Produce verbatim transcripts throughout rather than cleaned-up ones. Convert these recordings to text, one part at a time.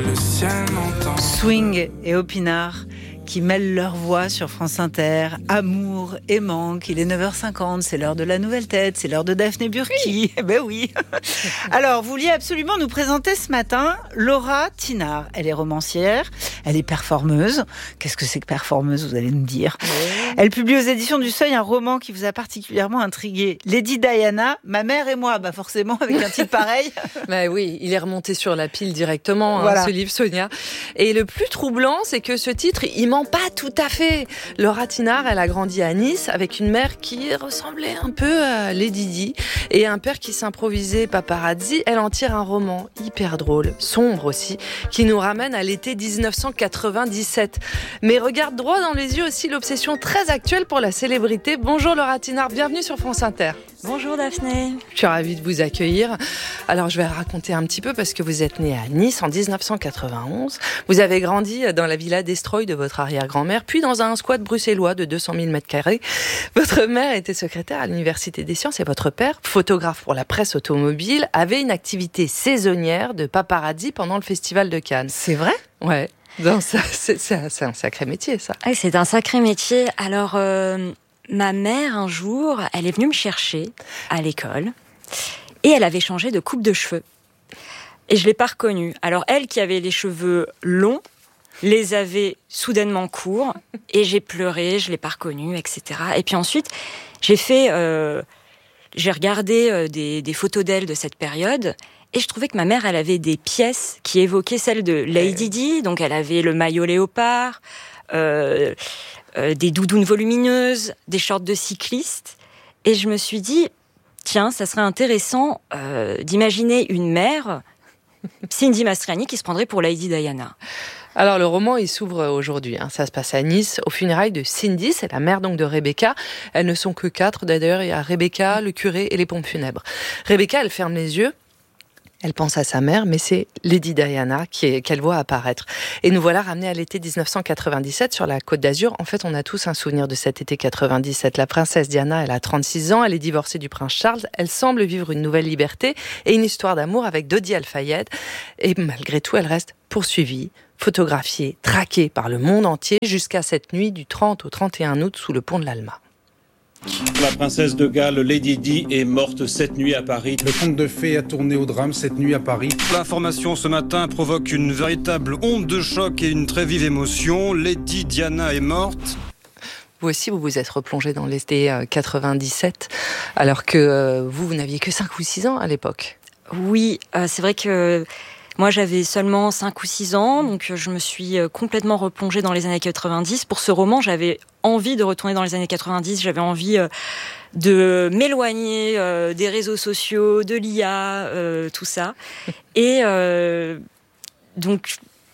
le ciel m'entend. Swing et Opinard qui mêlent leurs voix sur France Inter. Amour et manque. Il est neuf heures cinquante, c'est l'heure de la nouvelle tête, c'est l'heure de Daphné Burki. Oui. Eh ben oui. Alors, vous vouliez absolument nous présenter ce matin Laura Thinard. Elle est romancière, elle est performeuse. Qu'est-ce que c'est que performeuse, vous allez nous dire. Oui. Elle publie aux éditions du Seuil un roman qui vous a particulièrement intrigué. Lady Diana, ma mère et moi. Bah forcément, avec un titre pareil. Bah oui, il est remonté sur la pile directement, voilà. hein, ce livre, Sonia. Et le plus troublant, c'est que ce titre, il ment pas tout à fait. Laura Thinard, elle a grandi à Nice avec une mère qui ressemblait un peu à Lady Di et un père qui s'improvisait paparazzi. Elle en tire un roman hyper drôle, sombre aussi, qui nous ramène à l'été dix-neuf cent quatre-vingt-dix-sept. Mais regarde droit dans les yeux aussi l'obsession très actuelle pour la célébrité. Bonjour Laura Thinard, bienvenue sur France Inter. Bonjour Daphné. Je suis ravie de vous accueillir. Alors je vais raconter un petit peu parce que vous êtes née à Nice en dix-neuf cent quatre-vingt-onze. Vous avez grandi dans la villa d'Estroy de votre arrière-grand-mère, puis dans un squat bruxellois de deux cent mille mètres carrés. Votre mère était secrétaire à l'Université des Sciences et votre père, photographe pour la presse automobile, avait une activité saisonnière de paparazzi pendant le festival de Cannes. C'est vrai ? Ouais. Non, ça, c'est, c'est, c'est un sacré métier, ça. Oui, c'est un sacré métier. Alors... Euh... Ma mère, un jour, elle est venue me chercher à l'école et elle avait changé de coupe de cheveux. Et je ne l'ai pas reconnue. Alors, elle qui avait les cheveux longs, les avait soudainement courts et j'ai pleuré, je ne l'ai pas reconnue, et cetera. Et puis ensuite, j'ai fait... Euh, j'ai regardé euh, des, des photos d'elle de cette période et je trouvais que ma mère, elle avait des pièces qui évoquaient celles de Lady Di. Donc, elle avait le maillot léopard... Euh, Euh, des doudounes volumineuses, des shorts de cycliste. Et je me suis dit, tiens, ça serait intéressant euh, d'imaginer une mère, Cindy Mastroianni, qui se prendrait pour Lady Diana. Alors le roman, il s'ouvre aujourd'hui. Hein. Ça se passe à Nice, aux funérailles de Cindy, c'est la mère donc de Rebecca. Elles ne sont que quatre, d'ailleurs. Il y a Rebecca, le curé et les pompes funèbres. Rebecca, elle ferme les yeux. Elle pense à sa mère, mais c'est Lady Diana qui est, qu'elle voit apparaître. Et nous voilà ramenés à l'été dix-neuf cent quatre-vingt-dix-sept sur la Côte d'Azur. En fait, on a tous un souvenir de cet été quatre-vingt-dix-sept. La princesse Diana, elle a trente-six ans, elle est divorcée du prince Charles. Elle semble vivre une nouvelle liberté et une histoire d'amour avec Dodi Al-Fayed. Et malgré tout, elle reste poursuivie, photographiée, traquée par le monde entier jusqu'à cette nuit du trente au trente et un août sous le pont de l'Alma. La princesse de Galles, Lady Di, est morte cette nuit à Paris. Le conte de fées a tourné au drame cette nuit à Paris. L'information ce matin provoque une véritable onde de choc et une très vive émotion. Lady Diana est morte. Vous aussi, vous vous êtes replongé dans l'été quatre-vingt-dix-sept, alors que euh, vous, vous n'aviez que cinq ou six ans à l'époque. Oui, euh, c'est vrai que... Moi, j'avais seulement cinq ou six ans, donc je me suis complètement replongée dans les années quatre-vingt-dix. Pour ce roman, j'avais envie de retourner dans les années quatre-vingt-dix, j'avais envie de m'éloigner des réseaux sociaux, de l'I A, euh, tout ça. Et euh, donc...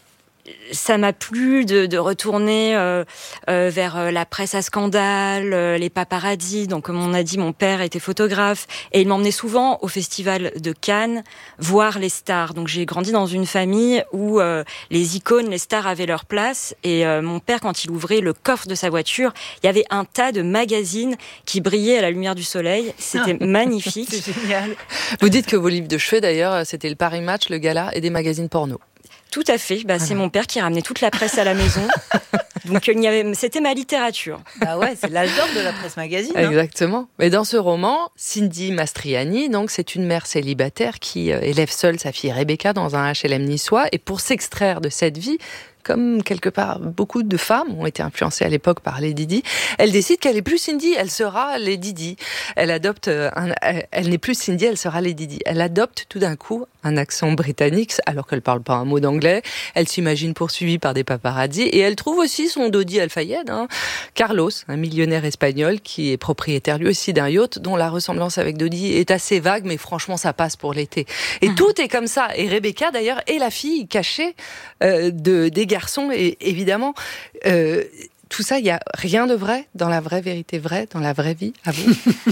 ça m'a plu de, de retourner euh, euh, vers la presse à scandale, euh, les paparazzis. Donc, comme on a dit, mon père était photographe et il m'emmenait souvent au festival de Cannes voir les stars. Donc, j'ai grandi dans une famille où euh, les icônes, les stars avaient leur place. Et euh, mon père, quand il ouvrait le coffre de sa voiture, il y avait un tas de magazines qui brillaient à la lumière du soleil. C'était ah, magnifique. C'est génial. Vous dites que vos livres de chevet, d'ailleurs, c'était le Paris Match, le Gala et des magazines porno. Tout à fait. Bah, c'est mon père qui ramenait toute la presse à la maison. Donc, il y avait... c'était ma littérature. Bah ouais, c'est l'âge d'or de la presse magazine. Hein. Exactement. Mais dans ce roman, Cindy Mastroianni, donc, c'est une mère célibataire qui euh, élève seule sa fille Rebecca dans un H L M niçois. Et pour s'extraire de cette vie, comme quelque part beaucoup de femmes ont été influencées à l'époque par Lady Di, elle décide qu'elle n'est plus Cindy, elle sera Lady Di. Elle adopte un, elle n'est plus Cindy, elle sera Lady Di. Elle adopte tout d'un coup un accent britannique alors qu'elle parle pas un mot d'anglais. Elle s'imagine poursuivie par des paparazzis et elle trouve aussi son Dodi Al-Fayed, hein, Carlos, un millionnaire espagnol qui est propriétaire lui aussi d'un yacht dont la ressemblance avec Dodi est assez vague, mais franchement ça passe pour l'été. Et mmh. tout est comme ça. Et Rebecca d'ailleurs est la fille cachée euh, de des garçons et évidemment euh, tout ça, il n'y a rien de vrai dans la vraie vérité vraie, dans la vraie vie, à vous.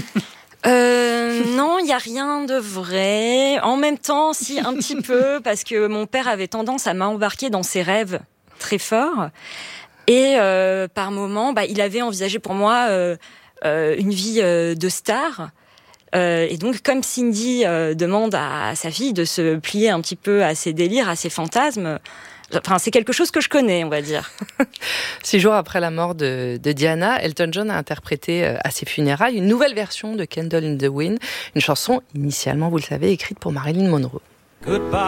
Euh, non, il n'y a rien de vrai. En même temps, si, un petit peu, parce que mon père avait tendance à m'embarquer dans ses rêves très forts. Et euh, par moments, bah, il avait envisagé pour moi euh, euh, une vie euh, de star. Euh, et donc, comme Cindy euh, demande à, à sa fille de se plier un petit peu à ses délires, à ses fantasmes, Enfin, c'est quelque chose que je connais, on va dire. Six jours après la mort de, de Diana, Elton John a interprété à ses funérailles une nouvelle version de Candle in the Wind, une chanson initialement, vous le savez, écrite pour Marilyn Monroe. Goodbye.